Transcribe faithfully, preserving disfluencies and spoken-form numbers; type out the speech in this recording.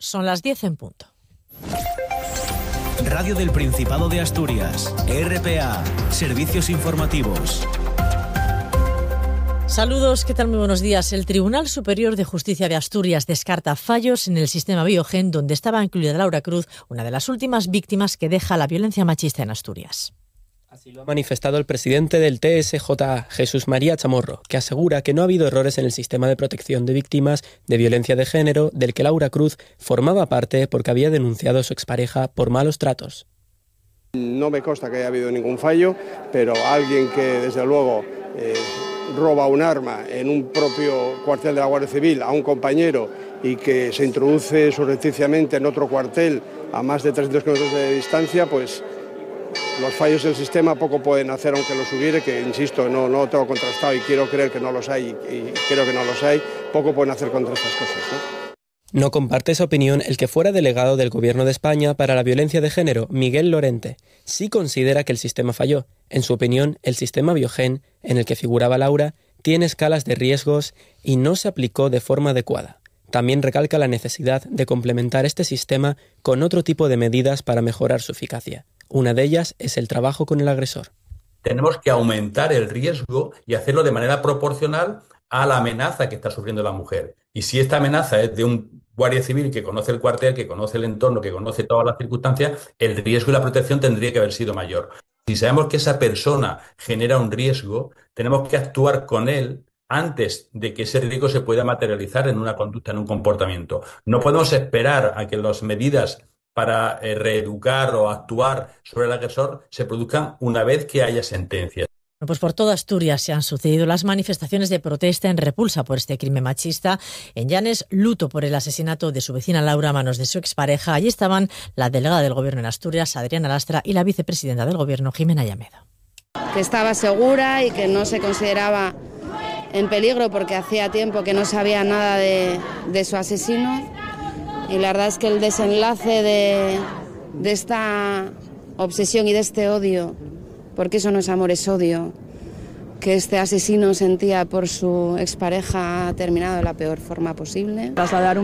Son las diez en punto. Radio del Principado de Asturias, R P A, Servicios Informativos. Saludos, ¿qué tal? Muy buenos días. El Tribunal Superior de Justicia de Asturias descarta fallos en el sistema Biogen, donde estaba incluida Laura Cruz, una de las últimas víctimas que deja la violencia machista en Asturias. Así lo ha manifestado el presidente del T S J A, Jesús María Chamorro, que asegura que no ha habido errores en el sistema de protección de víctimas de violencia de género del que Laura Cruz formaba parte porque había denunciado a su expareja por malos tratos. No me consta que haya habido ningún fallo, pero alguien que desde luego eh, roba un arma en un propio cuartel de la Guardia Civil a un compañero y que se introduce surrepticiamente en otro cuartel a más de trescientos kilómetros de distancia, pues los fallos del sistema poco pueden hacer, aunque los hubiere, que insisto, no, no lo tengo contrastado y quiero creer que no los hay y creo que no los hay, poco pueden hacer contra estas cosas, ¿no? No comparte esa opinión el que fuera delegado del Gobierno de España para la violencia de género, Miguel Lorente. Sí considera que el sistema falló. En su opinión, el sistema Biogen, en el que figuraba Laura, tiene escalas de riesgos y no se aplicó de forma adecuada. También recalca la necesidad de complementar este sistema con otro tipo de medidas para mejorar su eficacia. Una de ellas es el trabajo con el agresor. Tenemos que aumentar el riesgo y hacerlo de manera proporcional a la amenaza que está sufriendo la mujer. Y si esta amenaza es de un guardia civil que conoce el cuartel, que conoce el entorno, que conoce todas las circunstancias, el riesgo y la protección tendría que haber sido mayor. Si sabemos que esa persona genera un riesgo, tenemos que actuar con él antes de que ese riesgo se pueda materializar en una conducta, en un comportamiento. No podemos esperar a que las medidas para eh, reeducar o actuar sobre el agresor se produzcan una vez que haya sentencia. Pues por toda Asturias se han sucedido las manifestaciones de protesta en repulsa por este crimen machista. En Llanes, luto por el asesinato de su vecina Laura a manos de su expareja. Allí estaban la delegada del Gobierno en Asturias, Adriana Lastra, y la vicepresidenta del Gobierno, Jimena Llamedo. Que estaba segura y que no se consideraba en peligro porque hacía tiempo que no sabía nada de, de su asesino. Y la verdad es que el desenlace de, de esta obsesión y de este odio, porque eso no es amor, es odio, que este asesino sentía por su expareja, ha terminado de la peor forma posible. Trasladar un